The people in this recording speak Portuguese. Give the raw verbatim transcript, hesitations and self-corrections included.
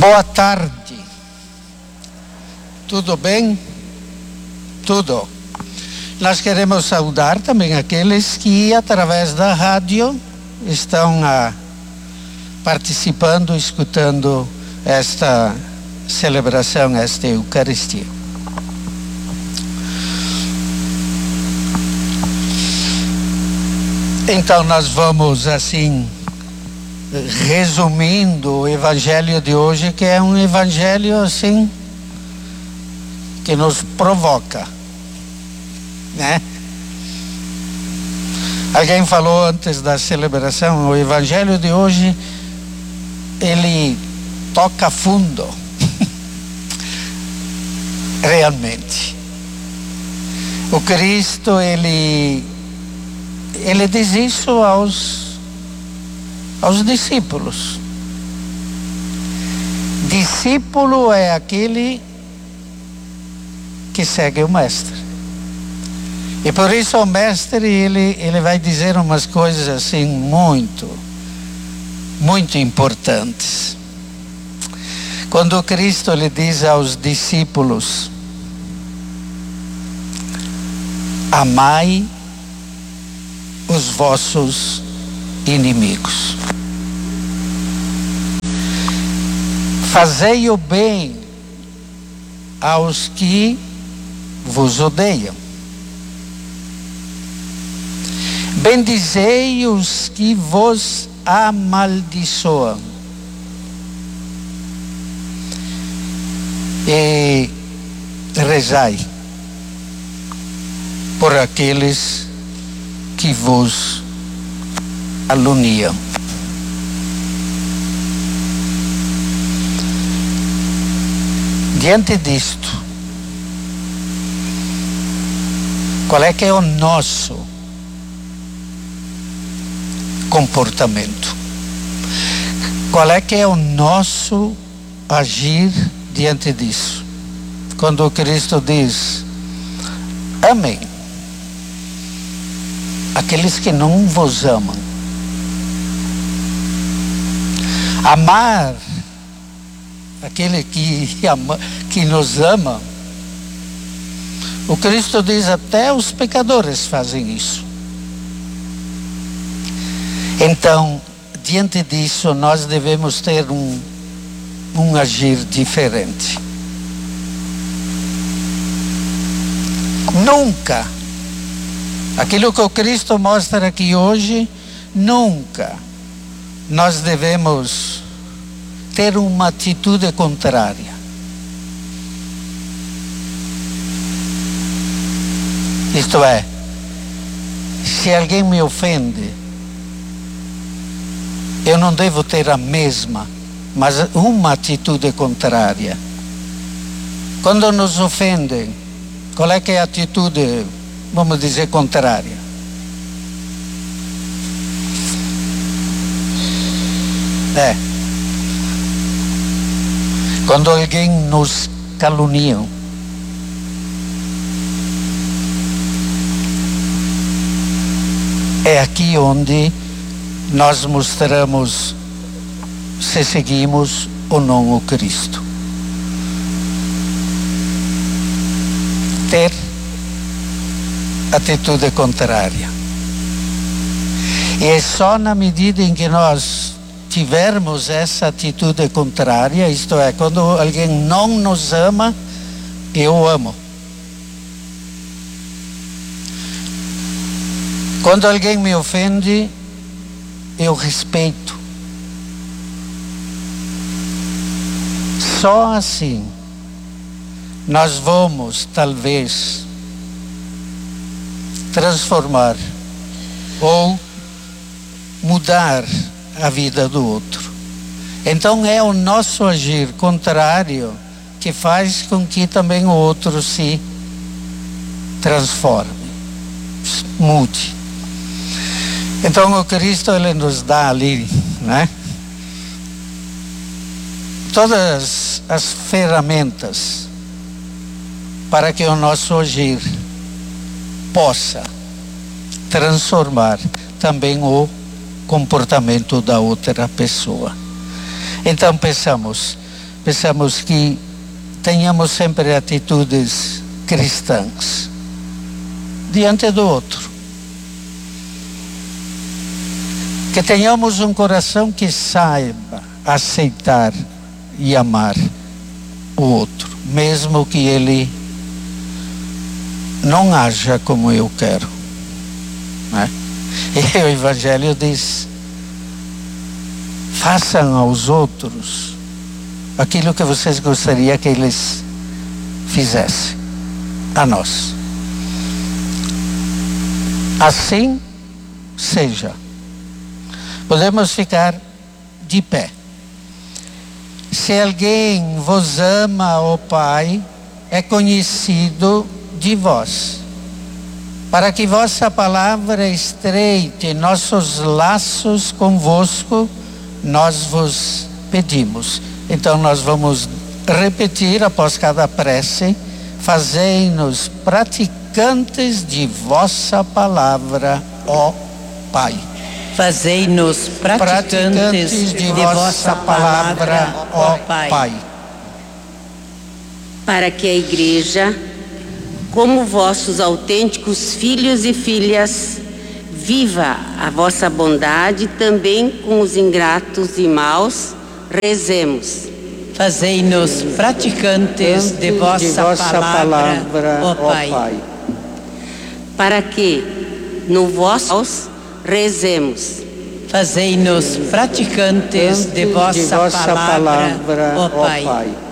Boa tarde. Tudo bem? Tudo. Nós queremos saudar também aqueles que, através da rádio, estão ah, participando, escutando esta celebração, esta Eucaristia. Então nós vamos assim, resumindo o evangelho de hoje, que é um evangelho assim, que nos provoca, né? Alguém falou antes da celebração, o evangelho de hoje, ele toca fundo, realmente. O Cristo, ele, ele diz isso aos, aos discípulos. Discípulo é aquele que segue o mestre. E por isso o mestre, ele, ele vai dizer umas coisas assim muito, muito importantes. Quando Cristo lhe diz aos discípulos: amai os vossos inimigos. Fazei o bem aos que vos odeiam. Bendizei os que vos amaldiçoam. E rezai por aqueles que vos caluniam. Diante disto, qual é que é o nosso comportamento? Qual é que é o nosso agir diante disso? Quando Cristo diz: amem aqueles que não vos amam. Amar aquele que, ama, que nos ama. O Cristo diz: até os pecadores fazem isso. Então, diante disso, nós devemos ter um, um agir diferente. Nunca, aquilo que o Cristo mostra aqui hoje, nunca nós devemos ter uma atitude contrária. Isto é, se alguém me ofende, eu não devo ter a mesma, mas uma atitude contrária. Quando nos ofendem, qual é que é a atitude, vamos dizer, contrária? É. Quando alguém nos calunia, é aqui onde nós mostramos se seguimos ou não o Cristo. Ter atitude contrária. E é só na medida em que nós tivermos essa atitude contrária, isto é, quando alguém não nos ama, eu amo. Quando alguém me ofende, eu respeito. Só assim nós vamos, talvez, transformar ou mudar a vida do outro. Então é o nosso agir contrário que faz com que também o outro se transforme, mude. Então o Cristo, ele nos dá ali, né, todas as ferramentas para que o nosso agir possa transformar também o comportamento da outra pessoa. Então pensamos, pensamos que tenhamos sempre atitudes cristãs diante do outro. Que tenhamos um coração que saiba aceitar e amar o outro, mesmo que ele não haja como eu quero, né? E o Evangelho diz: façam aos outros aquilo que vocês gostariam que eles fizessem a nós. Assim seja. Podemos ficar de pé. Se alguém vos ama, ó Pai, é conhecido de vós, para que vossa palavra estreite nossos laços convosco, nós vos pedimos. Então nós vamos repetir após cada prece: fazei-nos praticantes de vossa palavra, ó Pai. Fazei-nos praticantes, praticantes de, de vossa palavra, ó Pai. Pai. Para que a Igreja, como vossos autênticos filhos e filhas, viva a vossa bondade também com os ingratos e maus, rezemos. Fazei-nos praticantes de vossa, de vossa palavra, palavra, ó Pai. Pai. Para que, no vosso, rezemos. Fazei-nos praticantes de vossa, de vossa palavra, palavra, ó Pai. Ó Pai.